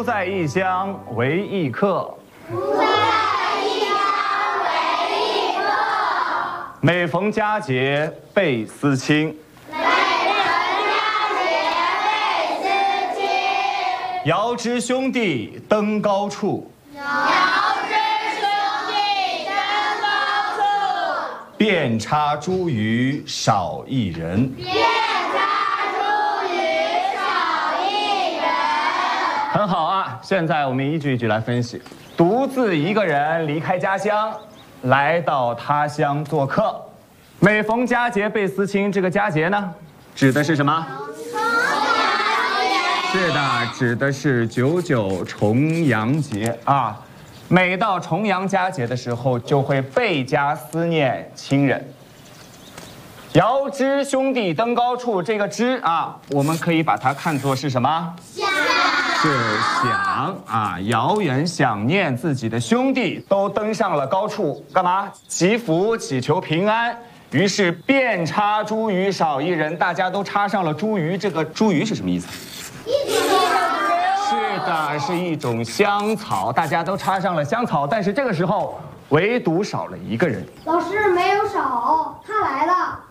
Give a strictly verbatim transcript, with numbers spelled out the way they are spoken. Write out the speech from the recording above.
在异乡为异客。 不在异乡为异客。 每逢佳节倍思亲。 每逢佳节倍思亲。 遥知兄弟登高处。 遥知兄弟登高处。 遍插茱萸少一人。 遍插茱萸少一人。 很好啊，现在我们一句一句来分析。独自一个人离开家乡，来到他乡做客。每逢佳节倍思亲，这个佳节呢，指的是什么？ 重阳节。 是的，指的是九九重阳节啊。每到重阳佳节的时候，就会倍加思念亲人。遥知兄弟登高处，这个知啊，我们可以把它看作是什么？ 想。 是想啊，遥远想念自己的兄弟都登上了高处，干嘛？祈福，祈求平安。于是遍插茱萸少一人，大家都插上了茱萸。这个茱萸是什么意思？是的，是一种香草，大家都插上了香草，但是这个时候唯独少了一个人。 老师没有少，他来了。